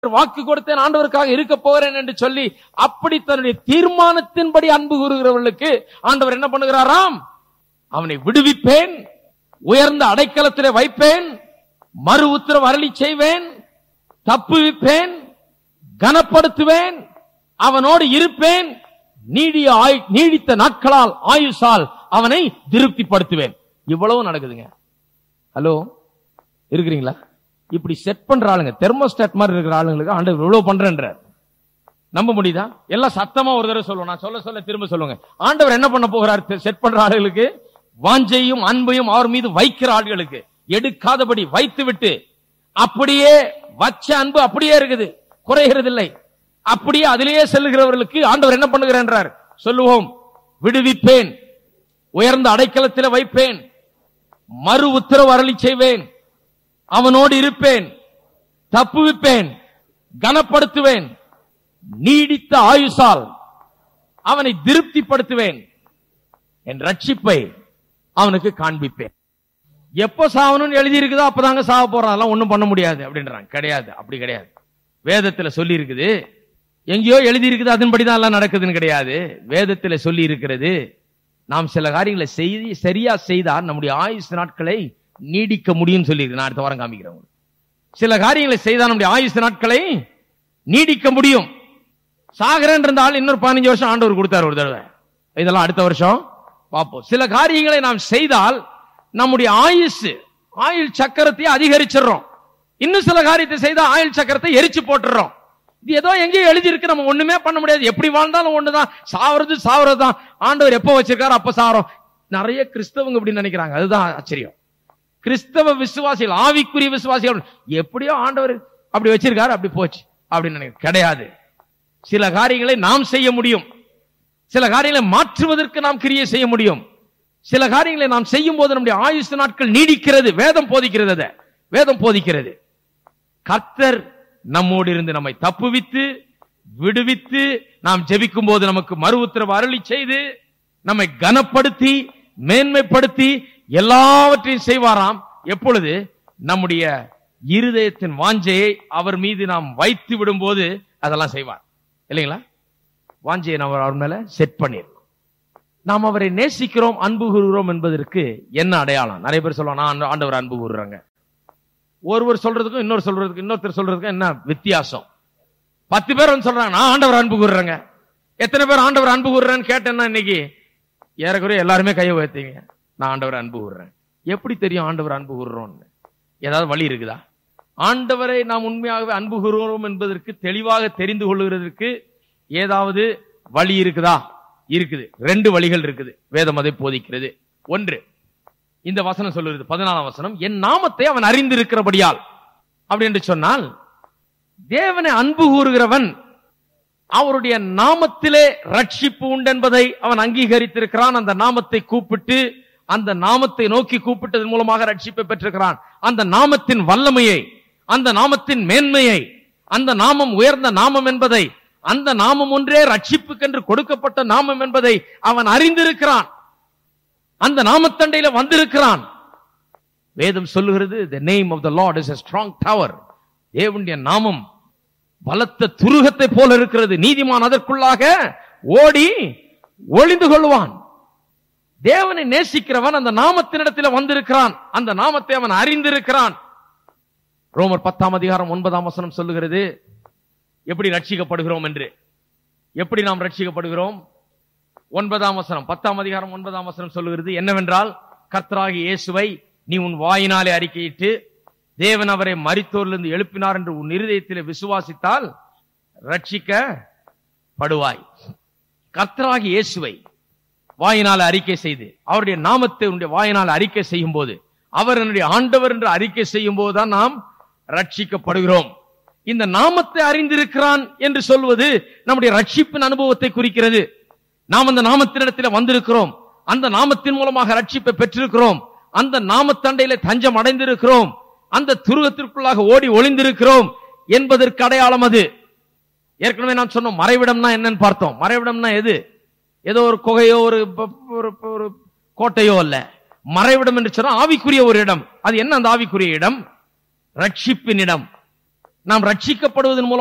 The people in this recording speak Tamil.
வாக்கு கொடுத்தேன், ஆண்டவருக்காக இருக்க போகிறேன் என்று சொல்லி அப்படி தன்னுடைய தீர்மானத்தின்படி அன்பு கூறுகிறவர்களுக்கு ஆண்டவர் என்ன பண்ணுகிறாராம்? அவனை விடுவிப்பேன், உயர்ந்த அடைக்கலத்திலே வைப்பேன், மறு உத்தரவு அருளி செய்வேன், தப்புவிப்பேன், கனப்படுத்துவேன், அவனோடு இருப்பேன், நீடித்த நாட்களால் ஆயுசால் அவனை திருப்திப்படுத்துவேன். இவ்வளவு நடக்குதுங்க. ஹலோ, இருக்கிறீங்களா? இப்படி செட் பண்ற ஆளுங்க, தெர்மோஸ்டாட் மாதிரி இருக்கிற ஆளுங்களுக்கு ஆண்டவர் இவ்வளவு பண்றேன்ற நம்ப முடியுதா? எல்லாம் சத்தமா ஒரு தடவை சொல்லுவோம், நான் சொல்ல திரும்ப சொல்லுங்க. ஆண்டவர் என்ன பண்ண போகிறார்? செட் பண்ற ஆளுகளுக்கு, வாஞ்சையும் அன்பையும் அவர் மீது வைக்கிற ஆளுகளுக்கு எடுக்காதபடி வைத்து விட்டு, அப்படியே வச்ச அன்பு அப்படியே இருக்குது, குறைகிறது இல்லை, அப்படியே அதிலேயே செல்லுகிறவர்களுக்கு ஆண்டவர் என்ன பண்ணுகிறார் சொல்லுவோம். விடுவிப்பேன், உயர்ந்த அடைக்கலத்தில் வைப்பேன், மறு உத்தரவு அருளி செய்வேன், அவனோடு இருப்பேன், தப்புவிப்பேன், கனப்படுத்துவேன், நீடித்த ஆயுசால் அவனை திருப்திப்படுத்துவேன், என் ரட்சிப்பை அவனுக்கு காண்பிப்பேன். எப்ப சாவணும்னு எழுதி இருக்குதோ அப்பதாங்க சாவ போறான், அதெல்லாம் ஒண்ணும் பண்ண முடியாது அப்படின்றாங்க. கிடையாது, அப்படி கிடையாது. வேதத்துல சொல்லி இருக்குது, எங்கேயோ எழுதி இருக்குது அதன்படிதான் எல்லாம் நடக்குதுன்னு கிடையாது. வேதத்துல சொல்லி இருக்கிறது, நாம் சில காரியங்களை சரியா செய்தால் நம்முடைய ஆயுசு நாட்களை நீடிக்க முடியும் சொல்லி இருக்கு. நான் அடுத்த வாரம் காமிக்கிறேன். சில காரியங்களை செய்தால் நம்முடைய ஆயுசு நாட்களை நீடிக்க முடியும். சாகரன் இருந்தால் இன்னொரு 15 வருஷம் ஆண்டவர் கொடுத்தார் ஒரு தடவை. இதெல்லாம் அடுத்த வருஷம் பார்ப்போம். சில காரியங்களை நாம் செய்தால் நம்முடைய ஆயுள் சக்கரத்தை அதிகரிச்சிடறோம். இன்னும் சில காரியத்தை செய்தால் ஆயுள் சக்கரத்தை எரிச்சு போட்டுறோம். இது ஏதோ எங்கேயோ எழுதி இருக்கு, நம்ம ஒண்ணுமே பண்ண முடியாது. எப்படி வாழ்ந்தாலும் ஒண்ணுதான், சாவறதுதான். ஆண்டவர் எப்ப வச்சிருக்காரு அப்ப சாவறோம். நிறைய கிறிஸ்தவங்க இப்படி நினைக்கிறாங்க. அதுதான் ஆச்சரியம். கிறிஸ்தவ விசுவாசிகள், ஆவிக்குரிய விசுவாசிகள், எப்படியோ ஆண்டவர் அப்படி வச்சிருக்காரு, அப்படி போச்சு அப்படின்னு நினைக்க கிடையாது. சில காரியங்களை நாம் செய்ய முடியும், சில காரியங்களை மாற்றுவதற்கு நாம் கிரியை செய்ய முடியும். சில காரியங்களை நாம் செய்யும் போது நம்முடைய ஆயுசு நாட்கள் நீடிக்கிறது. வேதம் போதிக்கிறது, வேதம் போதிக்கிறது. கர்த்தர் நம்மோடு இருந்து நம்மை தப்புவித்து விடுவித்து, நாம் ஜெபிக்கும் போது நமக்கு மறு உத்தரவு அருளி செய்து, நம்மை கனப்படுத்தி மேன்மைப்படுத்தி எல்லாவற்றையும் செய்வாராம். எப்பொழுது? நம்முடைய இருதயத்தின் வாஞ்சையை அவர் மீது நாம் வைத்து விடும் போது அதெல்லாம் செய்வார் இல்லைங்களா? வாஞ்சையை நாம் அவர் மேல செட் பண்ணிருக்கோம். நாம் அவரை நேசிக்கிறோம், அன்பு கூறுகிறோம் என்பதற்கு என்ன அடையாளம்? நிறைய பேர் சொல்லுவாங்க, நான் ஆண்டவர் அன்பு கூறுறாங்க. ஒருவர் சொல்றதுக்கும் இன்னொருத்தர் சொல்றதுக்கும் என்ன வித்தியாசம்? 10 பேர் வந்து சொல்றாங்க, நான் ஆண்டவர் அன்பு கூறுறேங்க. எத்தனை பேர் ஆண்டவர் அன்பு கூறுறேன்னு கேட்டேன்னா இன்னைக்கு ஏறக்குறைய எல்லாருமே கையை உயர்த்தீங்க. நான் ஆண்டவர் அன்பு கூறுறேன். எப்படி தெரியும் ஆண்டவர் அன்பு கூறுறோம்னு? ஏதாவது வழி இருக்குதா? ஆண்டவரை நாம் உண்மையாகவே அன்பு கூறுகிறோம் என்பதற்கு தெளிவாக தெரிந்து கொள்ளுகிறதற்கு ஏதாவது வழி இருக்குதா? இருக்குது. 2 வழிகள் இருக்குது. வேதம் அதை போதிக்கிறது. ஒன்று, இந்த வசனம் சொல்லுகிறது, 14ஆம் வசனம், என் நாமத்தை அவன் அறிந்திருக்கிறபடியால். அப்படி என்று சொன்னால், தேவனை அன்பு கூறுகிறவன் அவருடைய நாமத்திலே ரட்சிப்பு உண்டு என்பதை அவன் அங்கீகரித்திருக்கிறான். அந்த நாமத்தை கூப்பிட்டு, அந்த நாமத்தை நோக்கி கூப்பிட்டதன் மூலமாக ரட்சிப்பை பெற்றிருக்கிறான். அந்த நாமத்தின் வல்லமையை, அந்த நாமத்தின் மேன்மையை, அந்த நாமம் உயர்ந்த நாமம் என்பதை, அந்த நாமம் ஒன்றே ரட்சிப்புக்கென்று கொடுக்கப்பட்ட நாமம் என்பதை அவன் அறிந்திருக்கிறான். அந்த நாமத்தண்டையில வந்திருக்கிறான். வேதம் சொல்லுகிறது, the name of the Lord is a strong tower. தேவனுடைய நாமம் பலத்த துருகத்தை போல இருக்கிறது, நீதிமான் அதற்குள்ளாக ஓடி ஒளிந்து கொள்வான். தேவனை நேசிக்கிறவன் அந்த நாமத்தினிடத்தில் வந்திருக்கிறான், அந்த நாமத்தை அவன் அறிந்திருக்கிறான். ரோமர் 10ஆம் அதிகாரம் 9ஆம் வசனம் சொல்லுகிறது எப்படி ரட்சிக்கப்படுகிறோம் என்று. எப்படி நாம் ரட்சிக்கப்படுகிறோம்? 9ஆம் வசனம், 10ஆம் அதிகாரம் 9ஆம் வசனம் சொல்லுகிறது என்னவென்றால், கர்த்தராகிய இயேசுவை நீ உன் வாயினாலே அறிக்கையிட்டு தேவன் அவரை மரித்தோரிலிருந்து எழுப்பினார் என்று உன் இருதயத்திலே விசுவாசித்தால் ரட்சிக்கப்படுவாய். கர்த்தராகிய இயேசுவை வாயினால் அறிக்கை செய்து, அவருடைய நாமத்தை உன்னுடைய வாயினால் அறிக்கை செய்யும் போது, அவர் என்னுடைய ஆண்டவர் என்று அறிக்கை செய்யும் போதுதான் நாம் ரட்சிக்கப்படுகிறோம். இந்த நாமத்தை அறிந்திருக்கிறான் என்று சொல்வது நம்முடைய ரட்சிப்பின் அனுபவத்தை குறிக்கிறது. நாம் அந்த நாமத்தினிடத்தில் வந்திருக்கிறோம், அந்த நாமத்தின் மூலமாக ரட்சிப்பை பெற்றிருக்கிறோம், அந்த நாமத்தண்டையில தஞ்சம் அடைந்திருக்கிறோம், அந்த துருகத்திற்குள்ளாக ஓடி ஒளிந்திருக்கிறோம் என்பதற்கு அடையாளம் அது. ஏற்கனவே நான் சொன்னோம், மறைவிடம்னா என்னன்னு பார்த்தோம். மறைவிடம்னா எது? ஏதோ ஒரு குகையோ ஒரு கோட்டையோ அல்ல. மறைவிடம் என்று சொன்னா ஆவிக்குரிய ஒரு இடம். அது என்ன அந்த ஆவிக்குரிய இடம்? ரட்சிப்பின் இடம். நாம் ரட்சிக்கப்படுவதன் மூலம்